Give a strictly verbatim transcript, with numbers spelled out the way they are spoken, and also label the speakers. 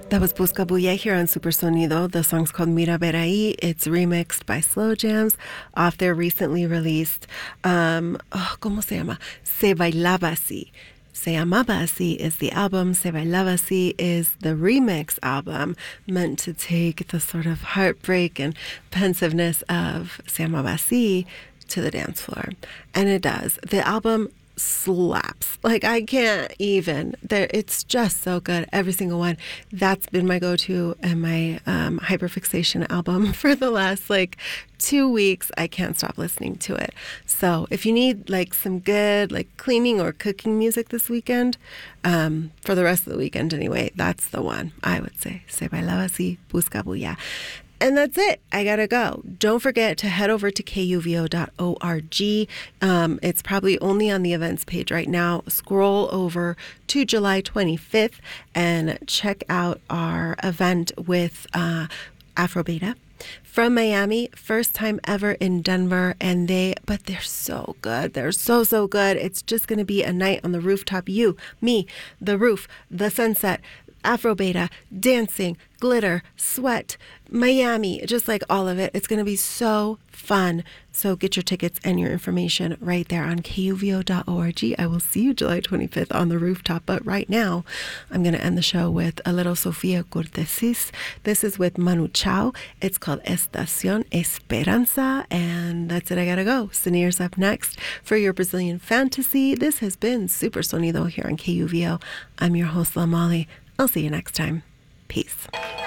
Speaker 1: That was Buscabulla here on Super Sonido. The song's called Mira Ver Ahí. It's remixed by Slow Jams off their recently released, um, oh, ¿cómo se llama? Se Bailaba Así. Se Llamaba Así is the album. Se Bailaba Así is the remix album meant to take the sort of heartbreak and pensiveness of Se Llamaba Así to the dance floor. And it does. The album slaps. Like, I can't even. There, it's just so good. Every single one. That's been my go-to and my um, hyperfixation album for the last, like, two weeks. I can't stop listening to it. So if you need, like, some good, like, cleaning or cooking music this weekend, um, for the rest of the weekend anyway, that's the one, I would say. Se Bailaba Así, Buscabulla. And that's it. I gotta go. Don't forget to head over to K U V O dot org. Um, it's probably only on the events page right now. Scroll over to July twenty-fifth and check out our event with uh, Afrobeta from Miami. First time ever in Denver, and they, but they're so good. They're so, so good. It's just going to be a night on the rooftop. You, me, the roof, the sunset, Afrobeta, dancing, glitter, sweat, Miami, just like all of it. It's going to be so fun. So get your tickets and your information right there on K U V O dot org. I will see you July twenty-fifth on the rooftop. But right now, I'm going to end the show with a little Sofia Cortesis. This is with Manu Chao. It's called Estación Esperanza. And that's it. I got to go. Saneer's up next for your Brazilian fantasy. This has been Super Sonido here on K U V O. I'm your host, Lamali. I'll see you next time. Peace.